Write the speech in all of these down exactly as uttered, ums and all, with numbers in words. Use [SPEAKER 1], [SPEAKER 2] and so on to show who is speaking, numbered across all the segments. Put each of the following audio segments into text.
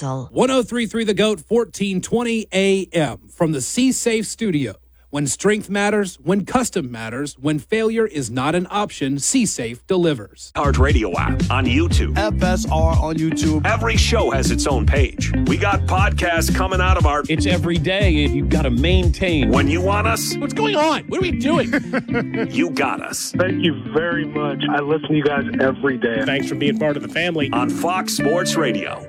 [SPEAKER 1] Diesel.
[SPEAKER 2] one oh three point three The GOAT, fourteen twenty A M from the C-Safe studio. When strength matters, when custom matters, when failure is not an option, C-Safe delivers.
[SPEAKER 3] Heart Radio app on YouTube.
[SPEAKER 4] F S R on YouTube.
[SPEAKER 3] Every show has its own page. We got podcasts coming out of our...
[SPEAKER 5] It's every day. You've got to maintain.
[SPEAKER 3] When you want us...
[SPEAKER 2] What's going on? What are we doing?
[SPEAKER 3] You got us.
[SPEAKER 6] Thank you very much. I listen to you guys every day.
[SPEAKER 5] Thanks for being part of the family.
[SPEAKER 3] On Fox Sports Radio.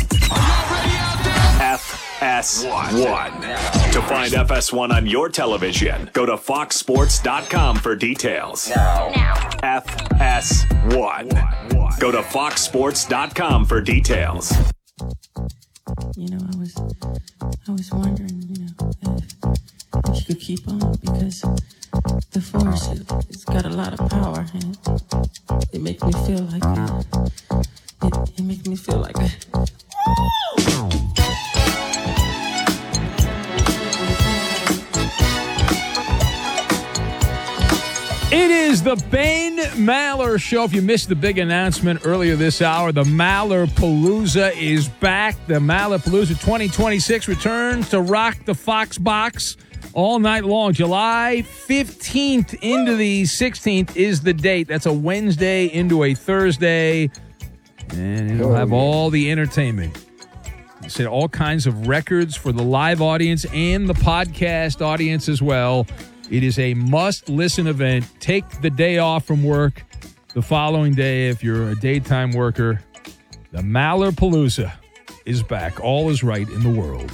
[SPEAKER 3] F S one. To find F S one on your television, go to fox sports dot com for details.
[SPEAKER 1] Now.
[SPEAKER 3] F S one. Go to fox sports dot com for details.
[SPEAKER 7] You know, I was, I was wondering, you know, if, if you could keep on, because the force, it, it's got a lot of power, and it, it makes me feel like, it, it makes me feel like, a,
[SPEAKER 8] It is the Ben Maller Show. If you missed the big announcement earlier this hour, the Maller Palooza is back. The Maller Palooza twenty twenty-six returns to rock the Fox box all night long. July fifteenth into the sixteenth is the date. That's a Wednesday into a Thursday. And it'll have all the entertainment. I said all kinds of records for the live audience and the podcast audience as well. It is a must-listen event. Take the day off from work the following day if you're a daytime worker. The Maller Palooza is back. All is right in the world.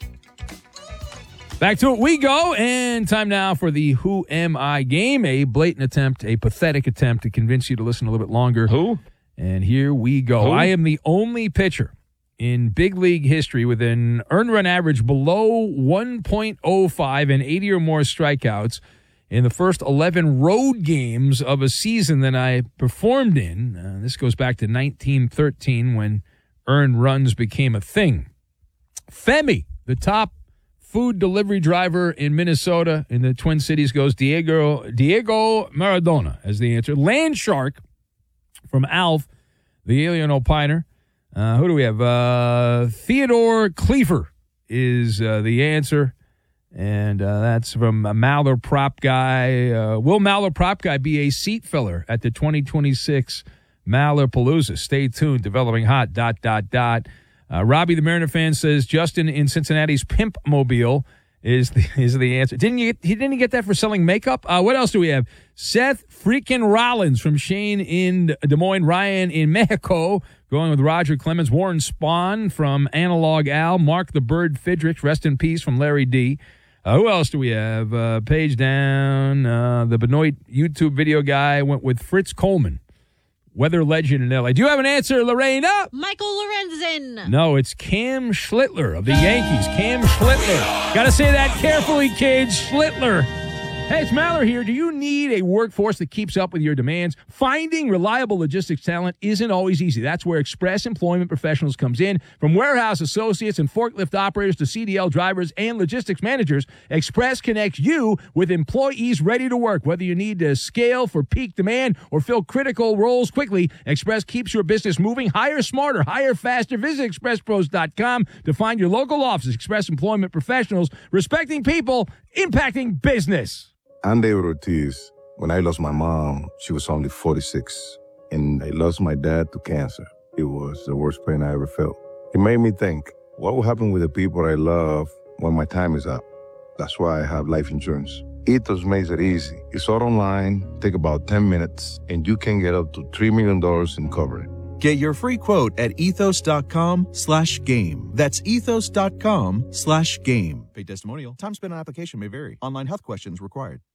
[SPEAKER 8] Back to it we go, and time now for the Who Am I game, a blatant attempt, a pathetic attempt to convince you to listen a little bit longer.
[SPEAKER 5] Who?
[SPEAKER 8] And here we go.
[SPEAKER 5] Who?
[SPEAKER 8] I am the only pitcher in big league history with an earned run average below one point oh five and eighty or more strikeouts in the first eleven road games of a season that I performed in. Uh, this goes back to nineteen thirteen when earned runs became a thing. Femi, the top food delivery driver in Minnesota, in the Twin Cities, goes Diego Diego Maradona as the answer. Land Shark from Alf, the alien opiner. Uh, who do we have? Uh, Theodore Cleaver is uh, the answer. And uh, that's from a Maller Prop Guy. Uh, will Maller Prop Guy be a seat filler at the twenty twenty-six Maller Palooza? Stay tuned. Developing hot, dot, dot, dot. Uh, Robbie the Mariner fan says Justin in Cincinnati's Pimp Mobile is the, is the answer. Didn't you? He didn't get that for selling makeup? Uh, what else do we have? Seth freaking Rollins from Shane in Des Moines. Ryan in Mexico. Going with Roger Clemens. Warren Spahn from Analog Al. Mark the Bird Fidrich, rest in peace, from Larry D. Uh, who else do we have? Uh, page down. Uh, the Benoit YouTube video guy went with Fritz Coleman, weather legend in L A. Do you have an answer, Lorena?
[SPEAKER 1] Michael Lorenzen.
[SPEAKER 8] No, it's Cam Schlittler of the Yankees. Cam Schlittler. Got to say that carefully, kids. Schlittler. Hey, it's Maller here. Do you need a workforce that keeps up with your demands? Finding reliable logistics talent isn't always easy. That's where Express Employment Professionals comes in. From warehouse associates and forklift operators to C D L drivers and logistics managers, Express connects you with employees ready to work. Whether you need to scale for peak demand or fill critical roles quickly, Express keeps your business moving. Hire smarter, hire faster. Visit express pros dot com to find your local office. Express Employment Professionals, respecting people, impacting business.
[SPEAKER 9] I'm David Ortiz. When I lost my mom, she was only forty-six, and I lost my dad to cancer. It was the worst pain I ever felt. It made me think, what will happen with the people I love when my time is up? That's why I have life insurance. Ethos makes it easy. It's all online, take about ten minutes, and you can get up to three million dollars in coverage.
[SPEAKER 4] Get your free quote at ethos.com slash game. That's ethos.com slash game. Paid testimonial. Time spent on application may vary. Online health questions required.